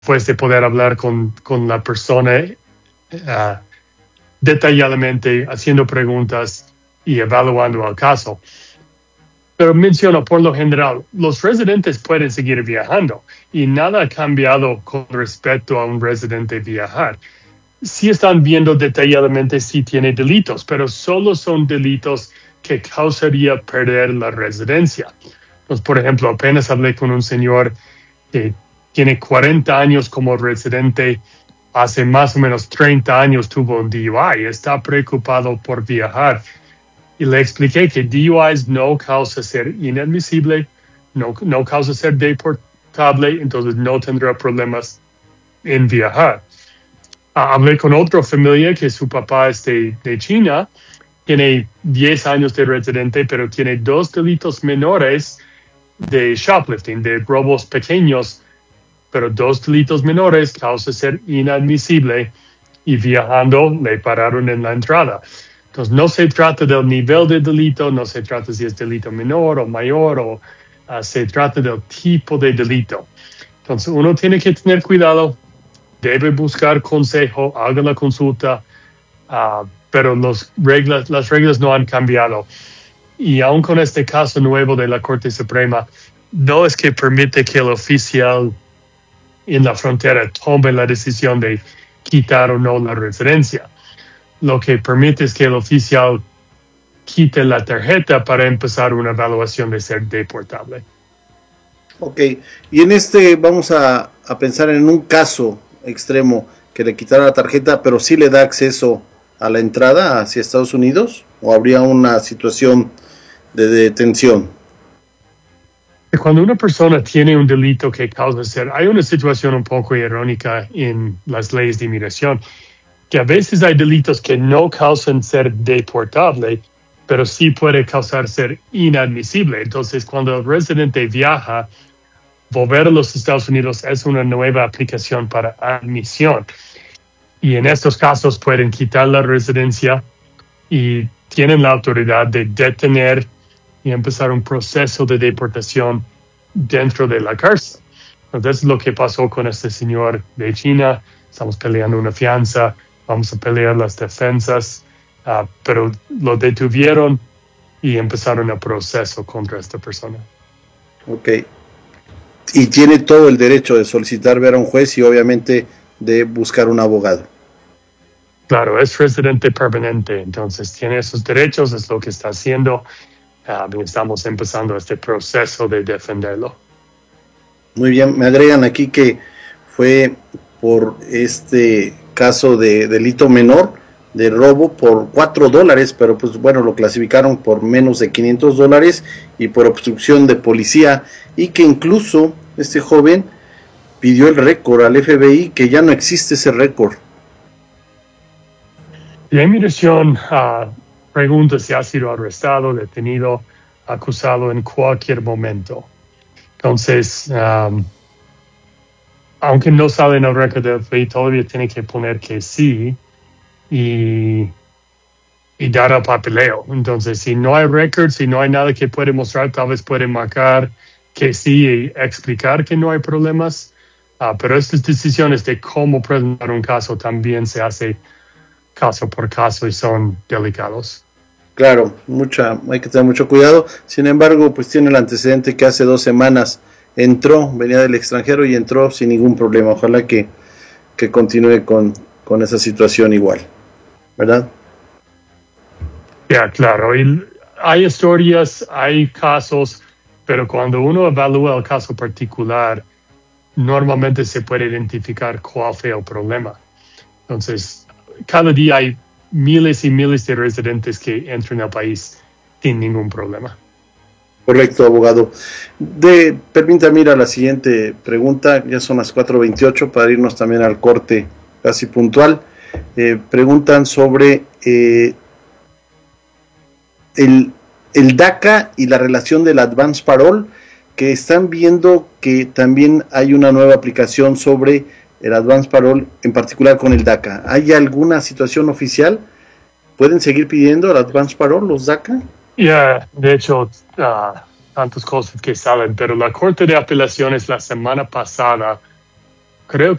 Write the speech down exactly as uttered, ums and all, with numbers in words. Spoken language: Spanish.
pues de poder hablar con, con la persona uh, detalladamente, haciendo preguntas y evaluando el caso. Pero menciono, por lo general, los residentes pueden seguir viajando y nada ha cambiado con respecto a un residente viajar. Sí están viendo detalladamente si tiene delitos, pero solo son delitos que causaría perder la residencia. Entonces, por ejemplo, apenas hablé con un señor que tiene cuarenta años como residente, hace más o menos treinta años tuvo un D U I, está preocupado por viajar. Y le expliqué que D U Is no causa ser inadmisible, no, no causa ser deportable, entonces no tendrá problemas en viajar. Uh, hablé con otra familia que su papá es de, de China, tiene diez años de residente, pero tiene dos delitos menores de shoplifting, de robos pequeños, pero dos delitos menores causa ser inadmisible y viajando le pararon en la entrada. Entonces, no se trata del nivel de delito, no se trata si es delito menor o mayor, o uh, se trata del tipo de delito. Entonces, uno tiene que tener cuidado, debe buscar consejo, haga la consulta, uh, pero los reglas, las reglas no han cambiado. Y aún con este caso nuevo de la Corte Suprema, no es que permite que el oficial en la frontera tome la decisión de quitar o no la residencia. Lo que permite es que el oficial quite la tarjeta para empezar una evaluación de ser deportable. Ok, y en este vamos a, a pensar en un caso extremo que le quitara la tarjeta, pero sí le da acceso a la entrada hacia Estados Unidos, ¿o habría una situación de detención? Cuando una persona tiene un delito que causa ser, hay una situación un poco irónica en las leyes de inmigración, que a veces hay delitos que no causan ser deportable, pero sí puede causar ser inadmisible. Entonces, cuando el residente viaja, volver a los Estados Unidos es una nueva aplicación para admisión. Y en estos casos pueden quitar la residencia y tienen la autoridad de detener y empezar un proceso de deportación dentro de la cárcel. Entonces, es lo que pasó con este señor de China. Estamos peleando una fianza, vamos a pelear las defensas, uh, pero lo detuvieron y empezaron el proceso contra esta persona. Ok. Y tiene todo el derecho de solicitar ver a un juez y obviamente de buscar un abogado. Claro, es residente permanente, entonces tiene esos derechos, es lo que está haciendo. Uh, estamos empezando este proceso de defenderlo. Muy bien, me agregan aquí que fue por este caso de delito menor, de robo por cuatro dólares, pero pues bueno, lo clasificaron por menos de quinientos dólares y por obstrucción de policía, y que incluso este joven pidió el récord al F B I, que ya no existe ese récord. La inmigración uh, pregunta si ha sido arrestado, detenido, acusado en cualquier momento. Entonces, um, aunque no sale en el récord del F B I, todavía tiene que poner que sí y, y dar el papeleo. Entonces, si no hay récord, si no hay nada que puede mostrar, tal vez puede marcar que sí y explicar que no hay problemas. Uh, pero estas decisiones de cómo presentar un caso también se hace caso por caso y son delicados. Claro, mucha, hay que tener mucho cuidado. Sin embargo, pues tiene el antecedente que hace dos semanas entró, venía del extranjero y entró sin ningún problema. Ojalá que, que continúe con, con esa situación igual, ¿verdad? Ya, yeah, claro. Y hay historias, hay casos, pero cuando uno evalúa el caso particular, normalmente se puede identificar cuál fue el problema. Entonces, cada día hay miles y miles de residentes que entran al país sin ningún problema. Correcto, abogado. De, permítame ir a la siguiente pregunta, ya son las cuatro veintiocho, para irnos también al corte casi puntual. Eh, preguntan sobre eh, el, el DACA y la relación del Advance Parole, que están viendo que también hay una nueva aplicación sobre el Advance Parole, en particular con el DACA. ¿Hay alguna situación oficial? ¿Pueden seguir pidiendo el Advance Parole los DACA? Ya, yeah, de hecho, uh, tantas cosas que salen, pero la Corte de Apelaciones la semana pasada creo